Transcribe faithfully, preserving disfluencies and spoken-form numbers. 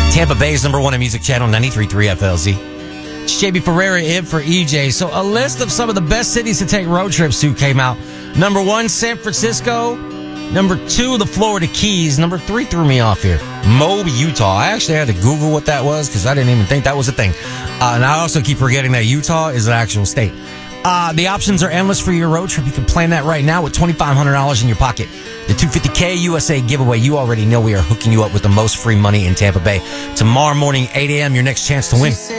Tampa Bay's number one in music channel, ninety-three point three F L Z. It's J B Ferreira in for E J. So a list of some of the best cities to take road trips to came out. Number one, San Francisco. Number two, the Florida Keys. Number three threw me off here. Moab, Utah. I actually had to Google what that was because I didn't even think that was a thing. Uh, and I also keep forgetting that Utah is an actual state. Uh, the options are endless for your road trip. You can plan that right now with twenty-five hundred dollars in your pocket. The two hundred fifty K U S A giveaway. You already know we are hooking you up with the most free money in Tampa Bay. Tomorrow morning, eight a.m., your next chance to win.